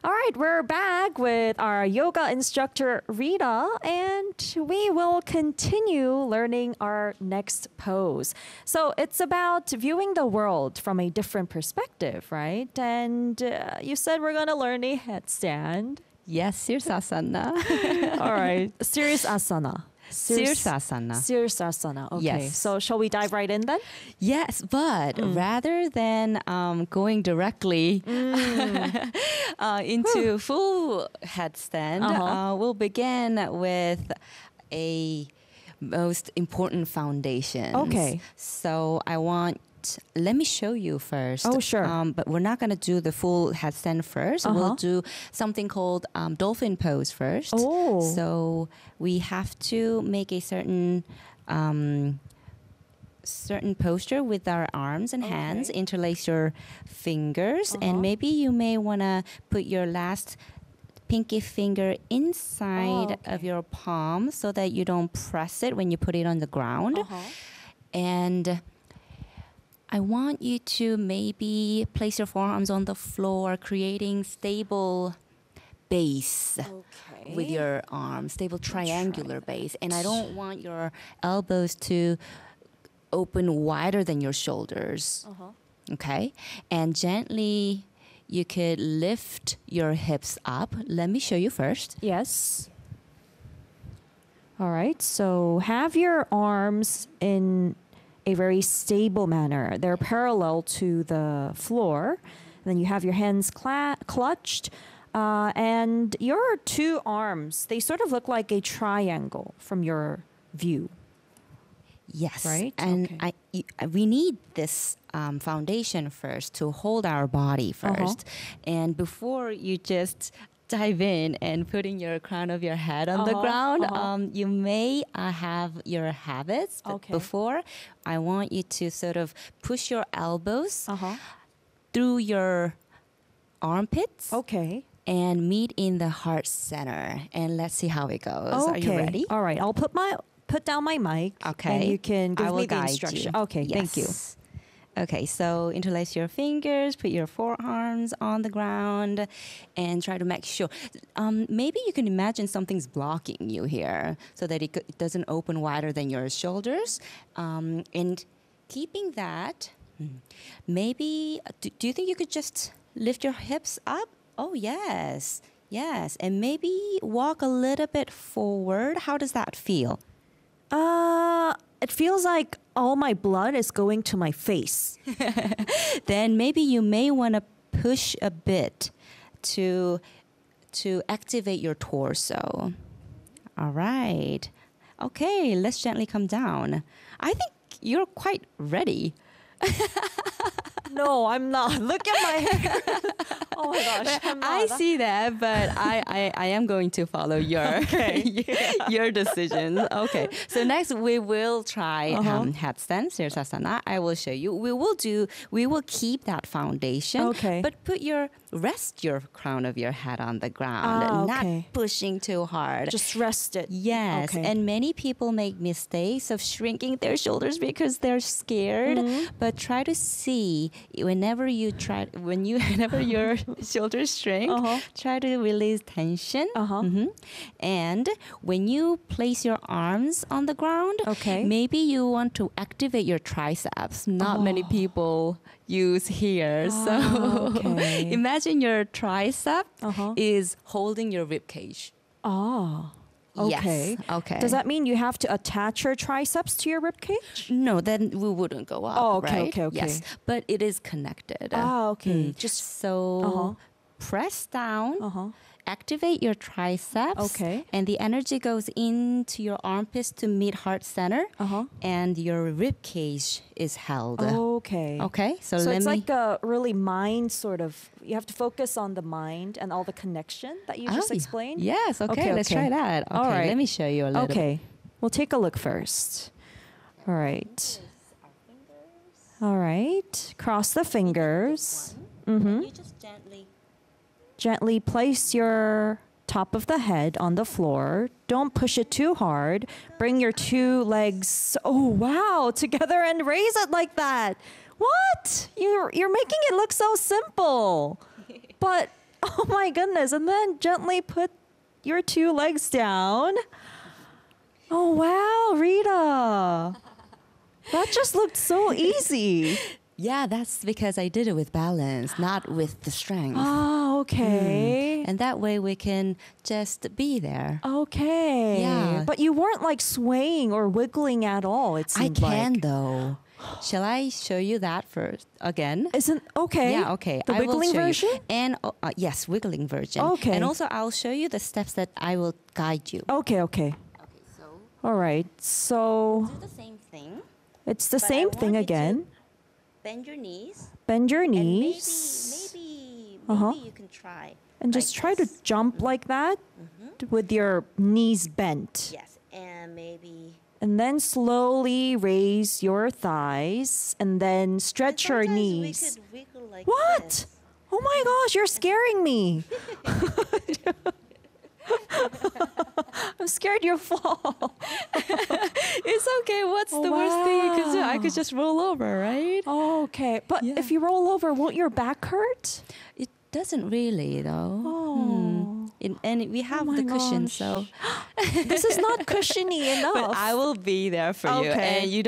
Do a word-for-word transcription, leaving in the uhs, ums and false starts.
All right, we're back with our yoga instructor, Rita, and we will continue learning our next pose. So it's about viewing the world from a different perspective, right? And uh, you said we're going to learn a headstand. Yes, Sirsasana. All right, serious asana. Sirsasana. Sirsasana. Okay. Yes. So shall we dive right in then? Yes, but Mm. rather than um, going directly Mm. uh, into full headstand, Uh-huh. uh, we'll begin with a most important foundation. Okay. So I want. Let me show you first. Oh, sure. Um, but we're not going to do the full headstand 1st Uh-huh. We'll do something called um, dolphin pose first. Oh. So we have to make a certain um, certain posture with our arms and hands. Okay. Interlace your fingers, Uh-huh. and maybe you may want to put your last pinky finger inside Oh, okay. of your palm so that you don't press it when you put it on the ground. Uh-huh. And I want you to maybe place your forearms on the floor, creating stable base Okay. with your arms, stable triangular try base. And I don't want your elbows to open wider than your shoulders. Uh-huh. Okay? And gently, you could lift your hips up. Let me show you first. Yes. All right. So have your arms in a very stable manner. They're parallel to the floor. And then you have your hands cla- clutched. Uh, and your two arms, they sort of look like a triangle from your view. Yes. Right? And Okay. I, y- we need this um, foundation first to hold our body Uh-huh. first. And before you just dive in and putting your crown of your head on the Uh-huh, ground, uh-huh. um, you may uh, have your habits. But Okay. before, I want you to sort of push your elbows Uh-huh. through your armpits Okay. and meet in the heart center. And let's see how it goes. Are you ready? All right. I'll put my put down my mic. Okay. And you can give I will me the guide instruction. you. Okay. Thank you. Yes. Okay, so interlace your fingers, put your forearms on the ground, and try to make sure. Um, maybe you can imagine something's blocking you here so that it, co- it doesn't open wider than your shoulders. Um, and keeping that, hmm, maybe, do, do you think you could just lift your hips up? Oh, yes. Yes. And maybe walk a little bit forward. How does that feel? Uh, it feels like all my blood is going to my face. Then maybe you may want to push a bit to to activate your torso. All right. Okay, let's gently come down. I think you're quite ready. No, I'm not. Look at my hair. Oh my gosh. I'm I not. see that, but I, I, I am going to follow your your decisions. Okay. So next we will try Uh-huh. um, headstand, Sirsasana. I will show you. We will do. We will keep that foundation. Okay. But put your rest your crown of your head on the ground, Ah, not okay. pushing too hard. Just rest it. Yes, Okay. and many people make mistakes of shrinking their shoulders because they're scared. Mm-hmm. But try to see whenever you try, when you whenever your shoulders shrink, Uh-huh. try to release tension. Uh-huh. Mhm. And when you place your arms on the ground, Okay. maybe you want to activate your triceps. Not many Oh. people use here, so Ah, okay. imagine your tricep Uh-huh. is holding your rib cage. Oh. Okay. Yes. Okay. Does that mean you have to attach your triceps to your rib cage? No, then we wouldn't go up. Oh, okay, right? okay, okay. Yes, but it is connected. Ah, okay. Mm. Just so Uh-huh. press down, uh-huh. activate your triceps. Okay. And the energy goes into your armpits to meet heart center, Uh-huh. and your rib cage is held. Okay. Okay. So, So let it's me. like a really mind sort of, you have to focus on the mind and all the connection that you just Oh, yeah. explained. Yes. Okay. Okay, Let's okay. try that. Okay. All right. Let me show you a little. Okay. We'll take a look first. All right. All right. Cross the fingers. Mm-hmm. You just gently. Gently place your top of the head on the floor. Don't push it too hard. Bring your two legs, oh wow, together and raise it like that. What? You're you're making it look so simple. But Oh my goodness. And then gently put your two legs down. Oh, wow, Rita. That just looked so easy. Yeah, that's because I did it with balance, not with the strength. Oh, okay. And that way we can just be there. Okay. Yeah. But you weren't like swaying or wiggling at all, it I seemed can like. though. Shall I show you that first again? Isn't okay. Yeah, okay. The I will wiggling show you. version? And uh, uh, yes, wiggling version. Okay. And also I'll show you the steps that I will guide you. Okay, okay. Okay, so All right. So do the same thing. it's the But I same want thing you to again. Bend your knees. Bend your And maybe, knees maybe, Uh-huh. maybe you can try. and just like try to this. jump like that with your knees bent. Yes, and maybe. And then slowly raise your thighs and then stretch your Sometimes knees. We could wiggle like What? this. Oh my gosh, you're scaring me. I'm scared you'll fall. It's okay. What's Oh, the worst thing you could do? I wow. could just roll over, right? Okay. But Yeah. if you roll over, won't your back hurt? It doesn't really, though. Oh. Hmm. In, and we have my the cushion, gosh. so. This is not cushiony enough. But I will be there for you, Okay. and you